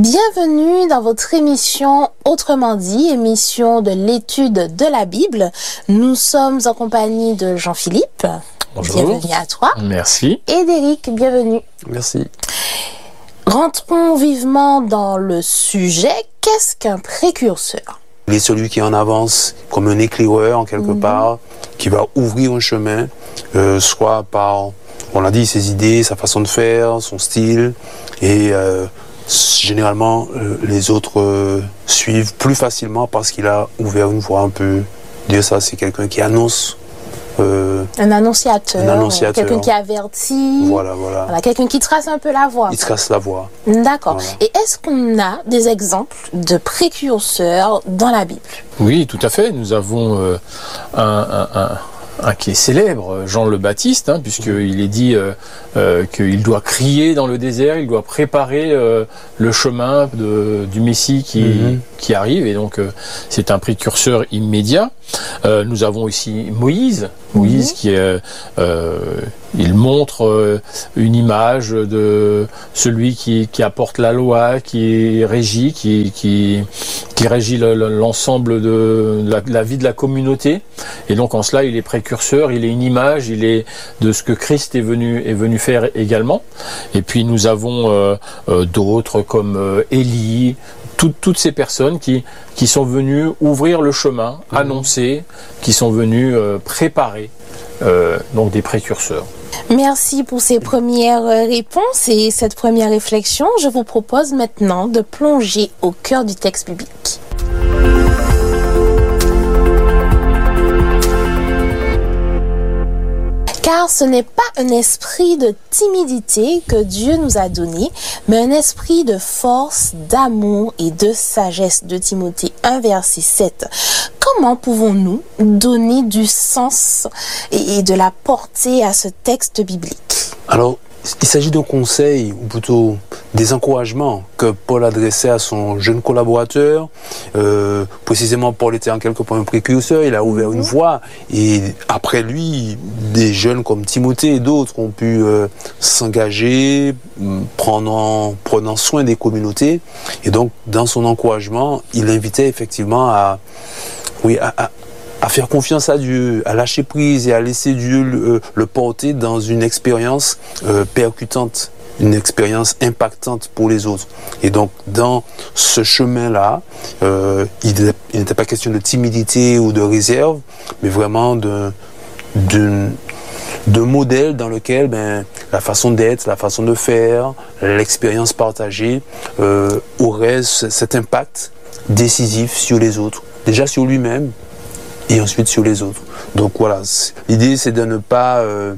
Bienvenue dans votre émission Autrement dit, émission de l'étude de la Bible. Nous sommes en compagnie de Jean-Philippe. Bonjour. Bienvenue à toi. Merci. Et d'Éric, bienvenue. Merci. Rentrons vivement dans le sujet. Qu'est-ce qu'un précurseur? Il est celui qui en avance comme un éclaireur en quelque part, qui va ouvrir un chemin, soit par, on l'a dit, ses idées, sa façon de faire, son style, et généralement les autres suivent plus facilement parce qu'il a ouvert une voie un peu. Dire ça, c'est quelqu'un qui annonce. Un annonciateur, quelqu'un qui avertit, voilà, quelqu'un qui trace un peu la voie. Il trace la voie. D'accord. Voilà. Et est-ce qu'on a des exemples de précurseurs dans la Bible? Oui, tout à fait. Nous avons un qui est célèbre, Jean le Baptiste, puisqu'il est dit qu'il doit crier dans le désert, il doit préparer le chemin du Messie qui arrive, et donc c'est un précurseur immédiat. Nous avons aussi Moïse qui est, il montre une image de celui qui apporte la loi, qui régit, qui régit l'ensemble de la vie de la communauté, et donc en cela il est précurseur, il est une image, il est de ce que Christ est venu faire également. Et puis nous avons d'autres comme Élie, toutes ces personnes qui sont venues ouvrir le chemin, annoncer, qui sont venues préparer, donc des précurseurs. Merci pour ces premières réponses et cette première réflexion. Je vous propose maintenant de plonger au cœur du texte biblique. Car ce n'est pas un esprit de timidité que Dieu nous a donné, mais un esprit de force, d'amour et de sagesse. De Timothée 1, verset 7. Comment pouvons-nous donner du sens et de la portée à ce texte biblique? Alors, il s'agit d'un conseil, ou plutôt des encouragements que Paul adressait à son jeune collaborateur. Précisément, Paul était en quelque point un précurseur, il a ouvert une voie, et après lui, des jeunes comme Timothée et d'autres ont pu s'engager, prenant soin des communautés. Et donc, dans son encouragement, il invitait effectivement à faire confiance à Dieu, à lâcher prise et à laisser Dieu le porter dans une expérience percutante, une expérience impactante pour les autres. Et donc, dans ce chemin-là, il n'était pas question de timidité ou de réserve, mais vraiment de modèle dans lequel la façon d'être, la façon de faire, l'expérience partagée aurait cet impact décisif sur les autres. Déjà sur lui-même, et ensuite sur les autres. Donc voilà, l'idée c'est de ne pas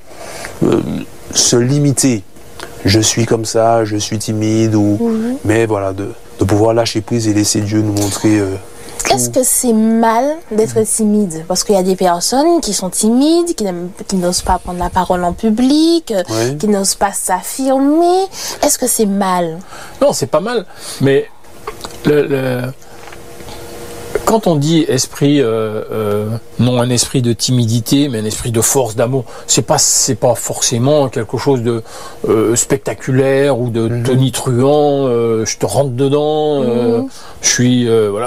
se limiter. Je suis comme ça, je suis timide, mais voilà, de pouvoir lâcher prise et laisser Dieu nous montrer Est-ce que c'est mal d'être timide? Parce qu'il y a des personnes qui sont timides, qui n'osent pas prendre la parole en public, qui n'osent pas s'affirmer. Est-ce que c'est mal? Non, c'est pas mal, mais quand on dit esprit, non un esprit de timidité, mais un esprit de force, d'amour, c'est pas forcément quelque chose de spectaculaire ou de tonitruant. Je te rentre dedans, je suis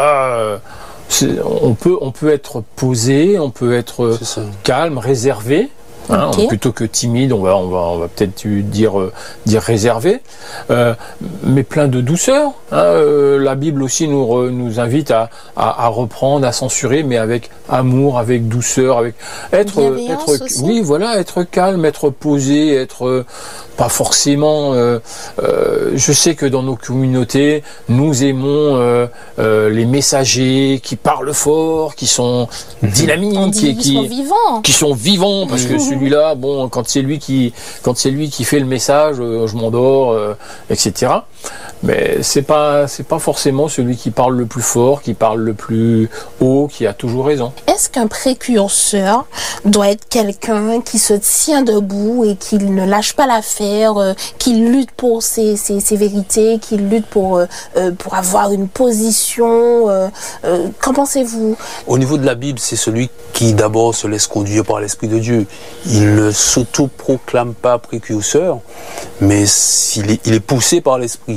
on peut être posé, on peut être calme, réservé. Plutôt que timide, on va peut-être dire réservé, mais plein de douceur. La Bible aussi nous invite à reprendre, à censurer, mais avec amour, avec douceur, être calme, être posé, être pas forcément. Je sais que dans nos communautés, nous aimons les messagers qui parlent fort, qui sont dynamiques, qui sont vivants, parce que celui-là, quand c'est lui qui fait le message, je m'endors, etc. Mais c'est pas forcément celui qui parle le plus fort, qui parle le plus haut, qui a toujours raison. Est-ce qu'un précurseur doit être quelqu'un qui se tient debout et qui ne lâche pas l'affaire, qui lutte pour ses vérités, qui lutte pour avoir une position? Qu'en pensez-vous? Au niveau de la Bible, c'est celui qui d'abord se laisse conduire par l'Esprit de Dieu. Il ne s'auto-proclame pas précurseur, mais il est poussé par l'Esprit.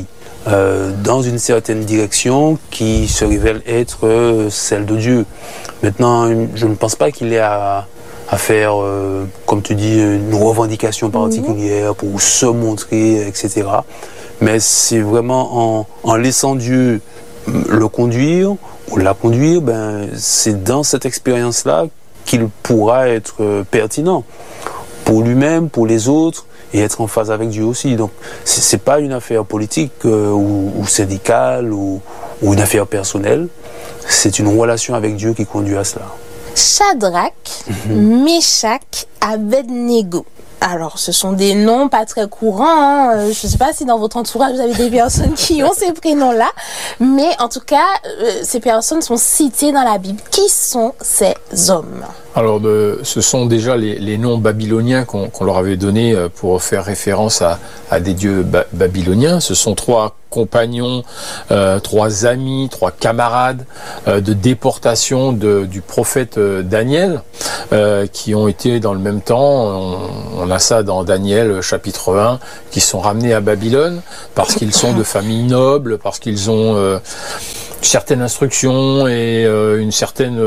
dans une certaine direction qui se révèle être celle de Dieu. Maintenant, je ne pense pas qu'il ait à faire, comme tu dis, une revendication particulière pour se montrer, etc. Mais c'est vraiment en laissant Dieu le conduire ou la conduire, c'est dans cette expérience-là qu'il pourra être pertinent pour lui-même, pour les autres, et être en phase avec Dieu aussi. Donc, c'est pas une affaire politique ou syndicale ou une affaire personnelle. C'est une relation avec Dieu qui conduit à cela. Shadrach, Meshach, Abednego. Alors, ce sont des noms pas très courants. Je ne sais pas si dans votre entourage, vous avez des personnes qui ont ces prénoms-là. Mais en tout cas, ces personnes sont citées dans la Bible. Qui sont ces hommes ? Alors, ce sont déjà les noms babyloniens qu'on leur avait donnés pour faire référence à des dieux babyloniens. Ce sont 3 compagnons, 3 amis, 3 camarades de déportation du prophète Daniel, qui ont été dans le même temps, on a ça dans Daniel chapitre 1, qui sont ramenés à Babylone parce qu'ils sont de familles nobles, parce qu'ils ont certaines instructions et une certaine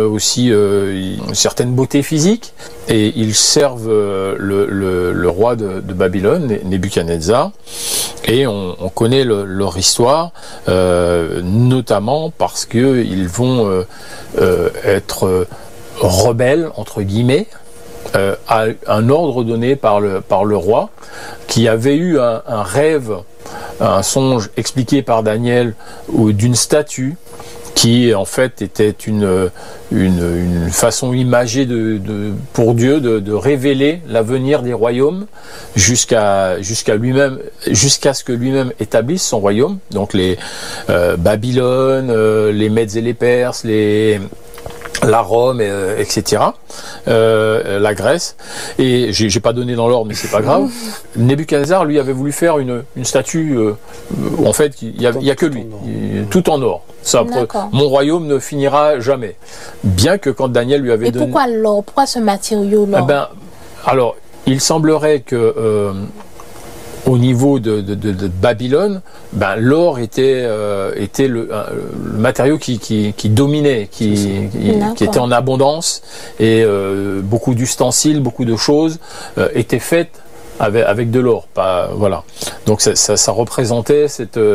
beauté physique, et ils servent le roi de Babylone, Nebuchadnezzar, et on connaît leur histoire, notamment parce que ils vont être rebelles entre guillemets à un ordre donné par le roi, qui avait eu un rêve, un songe expliqué par Daniel d'une statue qui en fait était une façon imagée pour Dieu de révéler l'avenir des royaumes jusqu'à ce que lui-même établisse son royaume. Donc les Babylone, les Mèdes et les Perses, la Rome, etc., la Grèce, et j'ai pas donné dans l'ordre, mais c'est pas grave. Nebuchadnezzar, lui, avait voulu faire une statue, en fait, il y a que lui, tout en or. Ça, mon royaume ne finira jamais. Bien que quand Daniel lui avait donné... Mais pourquoi l'or ? Pourquoi ce matériau, l'or ? Alors, il semblerait que... au niveau de Babylone, l'or était le matériau qui dominait, qui était en abondance, et beaucoup d'ustensiles, beaucoup de choses étaient faites avec de l'or. Voilà. Donc ça représentait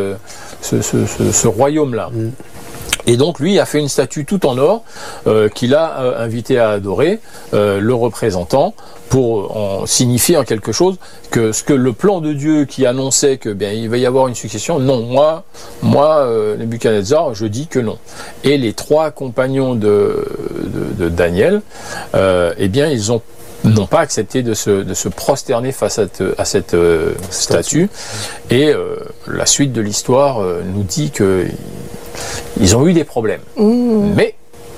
ce royaume-là. Et donc lui a fait une statue tout en or qu'il a invité à adorer, le représentant, pour en signifier en quelque chose que ce que le plan de Dieu qui annonçait que il va y avoir une succession, non, moi Nebuchadnezzar, je dis que non. Et les 3 compagnons de Daniel, ils n'ont pas accepté de se prosterner face à cette statue. Et la suite de l'histoire nous dit que ils ont eu des problèmes. Mais.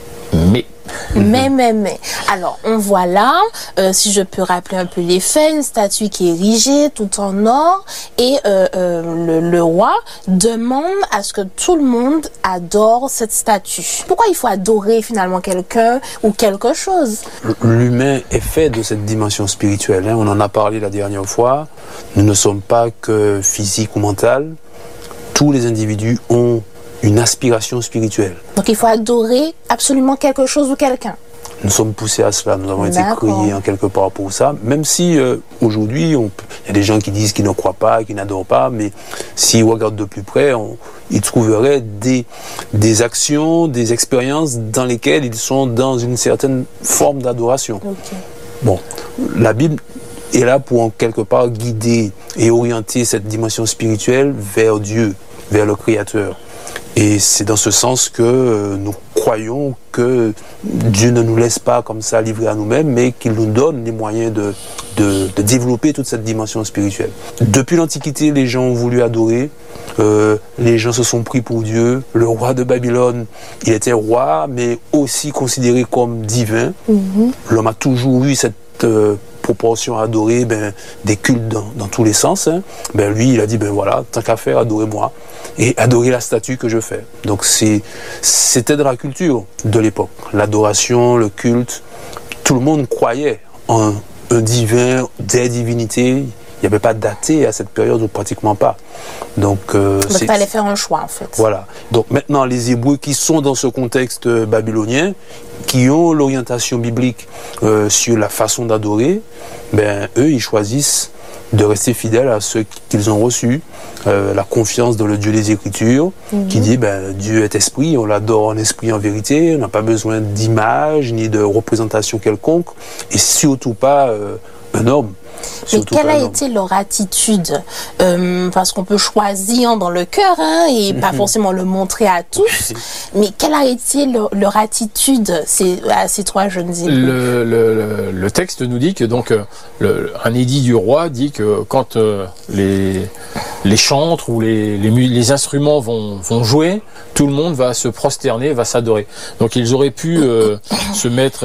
Alors, on voit là, si je peux rappeler un peu les faits, une statue qui est érigée, tout en or, et le roi demande à ce que tout le monde adore cette statue. Pourquoi il faut adorer finalement quelqu'un ou quelque chose ? L'humain est fait de cette dimension spirituelle. On en a parlé la dernière fois. Nous ne sommes pas que physiques ou mentales. Tous les individus ont une aspiration spirituelle. Donc il faut adorer absolument quelque chose ou quelqu'un. Nous sommes poussés à cela, nous avons été créés en quelque part pour ça, même si aujourd'hui, il y a des gens qui disent qu'ils ne croient pas, qu'ils n'adorent pas, mais s'ils regardent de plus près, ils trouveraient des actions, des expériences dans lesquelles ils sont dans une certaine forme d'adoration. Bon, la Bible est là pour en quelque part guider et orienter cette dimension spirituelle vers Dieu, vers le Créateur. Et c'est dans ce sens que nous croyons que Dieu ne nous laisse pas comme ça livrés à nous-mêmes, mais qu'il nous donne les moyens de développer toute cette dimension spirituelle. Depuis l'Antiquité, les gens ont voulu adorer, les gens se sont pris pour Dieu. Le roi de Babylone, il était roi, mais aussi considéré comme divin. L'homme a toujours eu cette proportion à adorer, des cultes dans tous les sens. Lui, il a dit, voilà, tant qu'à faire, adorez-moi. Et adorer la statue que je fais. Donc c'était dans la culture de l'époque. L'adoration, le culte, tout le monde croyait en un divin, des divinités. Il n'y avait pas d'athée à cette période, ou pratiquement pas. Donc il fallait faire un choix, en fait. Voilà. Donc maintenant, les Hébreux qui sont dans ce contexte babylonien, qui ont l'orientation biblique sur la façon d'adorer, ben eux, ils choisissent de rester fidèles à ceux qu'ils ont reçus, la confiance dans le Dieu des Écritures, qui dit Dieu est esprit, on l'adore en esprit, en vérité, on n'a pas besoin d'image ni de représentation quelconque, et surtout pas un homme. Mais quelle a été leur attitude parce qu'on peut choisir dans le cœur et pas forcément le montrer à tous, mais quelle a été leur attitude à ces 3 jeunes Hébreux? Le texte nous dit que donc un édit du roi dit que quand les chantres ou les instruments vont jouer, tout le monde va se prosterner, va s'adorer. Donc ils auraient pu se mettre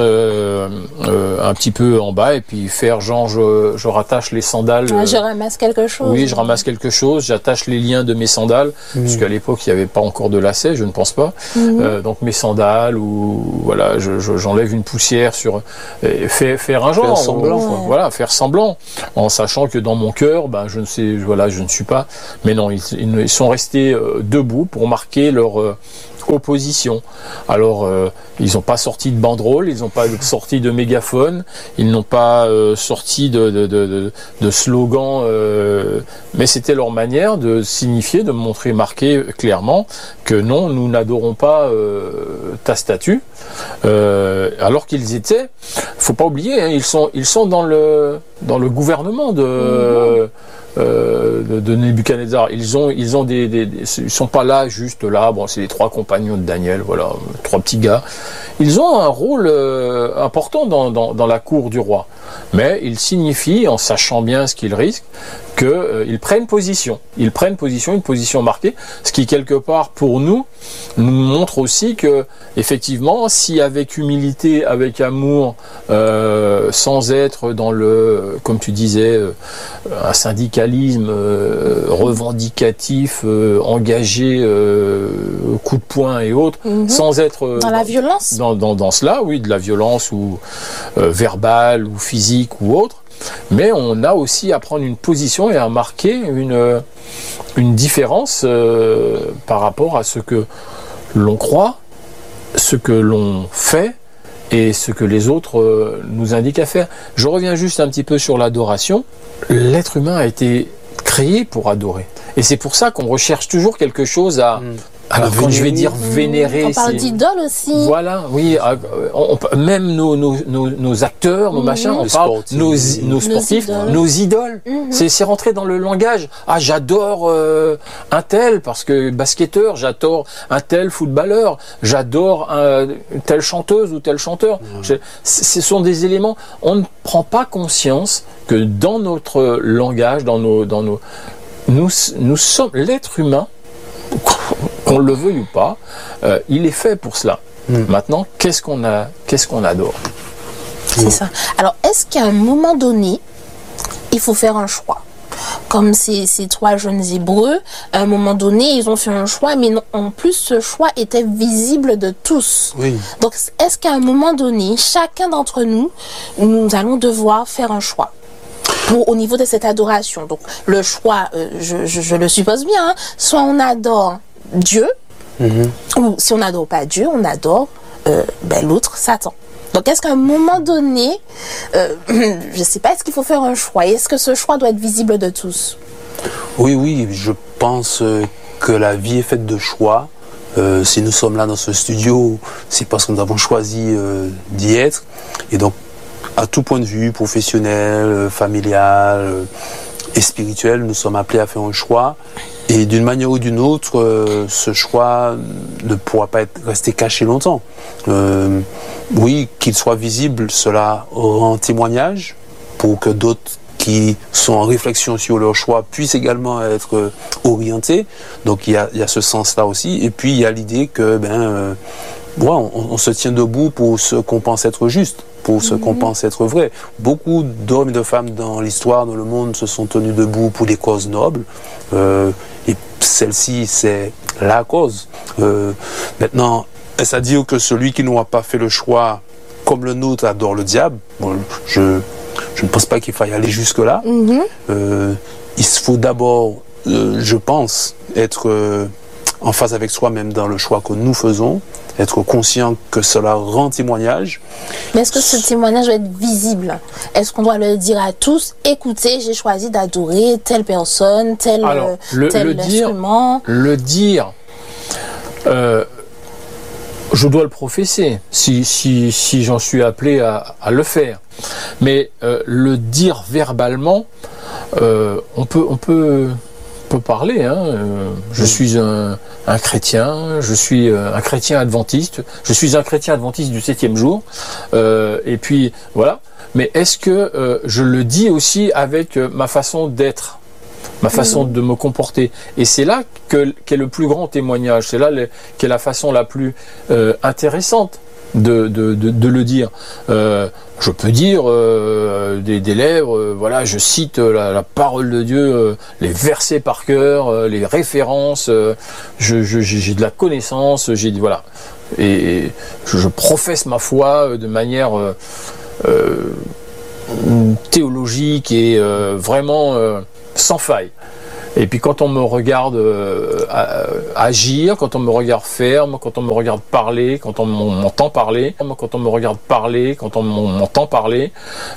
un petit peu en bas et puis faire genre je rattache les sandales. Je ramasse quelque chose. Oui, je ramasse quelque chose, j'attache les liens de mes sandales, puisqu'à l'époque il n'y avait pas encore de lacets, je ne pense pas. Donc mes sandales, ou voilà, j'enlève une poussière sur, faire un genre, faire semblant, voilà, faire semblant, en sachant que dans mon cœur, je ne sais, voilà, je ne suis pas. Mais non, ils sont restés debout pour marquer leur opposition. Alors, ils n'ont pas sorti de banderole, ils n'ont pas sorti de mégaphone, ils n'ont pas sorti de slogan, mais c'était leur manière de signifier, de montrer, marquer clairement que non, nous n'adorons pas ta statue, alors qu'ils étaient, faut pas oublier, ils sont dans le gouvernement de Nebuchadnezzar. Ils sont pas là, juste là, bon, c'est les 3 compagnons de Daniel, voilà, 3 petits gars. Ils ont un rôle important dans la cour du roi. Mais ils signifient, en sachant bien ce qu'ils risquent, qu'ils prennent position. Ils prennent position, une position marquée, ce qui, quelque part, pour nous montre aussi que, effectivement, si avec humilité, avec amour, sans être dans comme tu disais, un syndicalisme revendicatif, engagé, coup de poing et autres, sans être dans la violence, dans cela, oui, de la violence ou verbale ou physique ou autre. Mais on a aussi à prendre une position et à marquer une différence par rapport à ce que l'on croit, ce que l'on fait et ce que les autres nous indiquent à faire. Je reviens juste un petit peu sur l'adoration. L'être humain a été créé pour adorer. Et c'est pour ça qu'on recherche toujours quelque chose à... Alors, quand je vais dire vénérer, on parle d'idole aussi. Voilà, oui. Même nos acteurs, nos machins, on parle nos sportifs, nos idoles. C'est rentré dans le langage. Ah, j'adore un tel parce que basketteur, j'adore un tel footballeur, j'adore telle chanteuse ou tel chanteur. Ce sont des éléments. On ne prend pas conscience que dans notre langage, nous sommes l'être humain. Qu'on le veuille ou pas, il est fait pour cela. Maintenant, qu'est-ce qu'on adore? C'est ça. Alors, est-ce qu'à un moment donné, il faut faire un choix? Comme ces 3 jeunes Hébreux, à un moment donné, ils ont fait un choix, mais non, en plus, ce choix était visible de tous. Oui. Donc, est-ce qu'à un moment donné, chacun d'entre nous allons devoir faire un choix? Au niveau de cette adoration. Donc, le choix, je le suppose bien, hein, soit on adore Dieu, ou si on n'adore pas Dieu, on adore l'autre, Satan. Donc, est-ce qu'à un moment donné, je ne sais pas, est-ce qu'il faut faire un choix? Est-ce que ce choix doit être visible de tous? Oui, je pense que la vie est faite de choix. Si nous sommes là dans ce studio, c'est parce que nous avons choisi d'y être. Et donc, à tout point de vue, professionnel, familial et spirituel, nous sommes appelés à faire un choix. Et d'une manière ou d'une autre, ce choix ne pourra pas rester caché longtemps. Oui, qu'il soit visible, cela rend témoignage pour que d'autres qui sont en réflexion sur leur choix puissent également être orientés. Donc il y a ce sens-là aussi. Et puis il y a l'idée que on se tient debout pour ce qu'on pense être juste, pour ce qu'on pense être vrai. Beaucoup d'hommes et de femmes dans l'histoire, dans le monde, se sont tenus debout pour des causes nobles. Et celle-ci, c'est la cause. Maintenant, est-ce à dire que celui qui n'aura pas fait le choix comme le nôtre adore le diable? Bon, je ne pense pas qu'il faille aller jusque-là. Il faut d'abord, je pense, être en phase avec soi-même dans le choix que nous faisons, être conscient que cela rend témoignage. Mais est-ce que ce témoignage doit être visible? Est-ce qu'on doit le dire à tous? Écoutez, j'ai choisi d'adorer telle personne, tel instrument. Le dire, je dois le professer si j'en suis appelé à le faire. Mais le dire verbalement, on peut parler. Je suis un chrétien, je suis un chrétien adventiste, je suis un chrétien adventiste du 7e jour, et puis voilà. Mais est-ce que je le dis aussi avec ma façon d'être, ma façon de me comporter? Et c'est là qu'est le plus grand témoignage, c'est là qu'est la façon la plus intéressante de le dire. Je peux dire des lèvres, voilà, je cite la parole de Dieu, les versets par cœur, les références, j'ai de la connaissance, voilà, et je professe ma foi de manière théologique et vraiment sans faille. Et puis quand on me regarde agir, quand on me regarde faire, quand on me regarde parler, quand on m'entend parler,